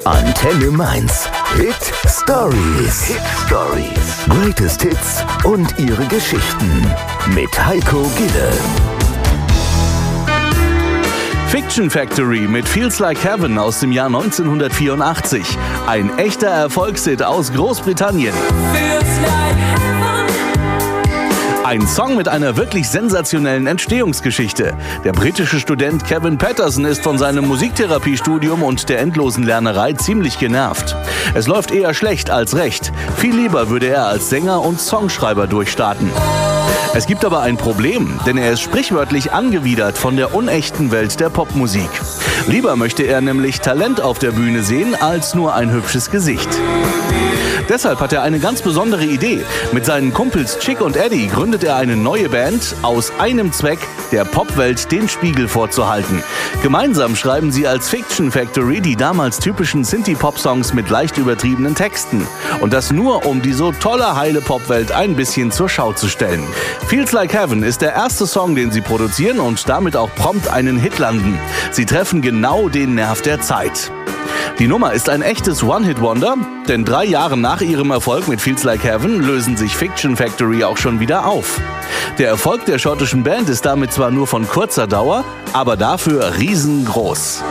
Antenne Mainz. Hit Stories. Hit Stories. Greatest Hits und ihre Geschichten. Mit Heiko Gille. Fiction Factory mit Feels Like Heaven aus dem Jahr 1984. Ein echter Erfolgshit aus Großbritannien. Ein Song mit einer wirklich sensationellen Entstehungsgeschichte. Der britische Student Kevin Patterson ist von seinem Musiktherapiestudium und der endlosen Lernerei ziemlich genervt. Es läuft eher schlecht als recht. Viel lieber würde er als Sänger und Songschreiber durchstarten. Es gibt aber ein Problem, denn er ist sprichwörtlich angewidert von der unechten Welt der Popmusik. Lieber möchte er nämlich Talent auf der Bühne sehen, als nur ein hübsches Gesicht. Deshalb hat er eine ganz besondere Idee. Mit seinen Kumpels Chick und Eddie gründet er eine neue Band aus einem Zweck, der Popwelt den Spiegel vorzuhalten. Gemeinsam schreiben sie als Fiction Factory die damals typischen Synthie-Pop-Songs mit leicht übertriebenen Texten. Und das nur, um die so tolle, heile Popwelt ein bisschen zur Schau zu stellen. Feels Like Heaven ist der erste Song, den sie produzieren und damit auch prompt einen Hit landen. Sie treffen genau den Nerv der Zeit. Die Nummer ist ein echtes One-Hit-Wonder, denn 3 Jahre nach ihrem Erfolg mit Feels Like Heaven lösen sich Fiction Factory auch schon wieder auf. Der Erfolg der schottischen Band ist damit zwar nur von kurzer Dauer, aber dafür riesengroß.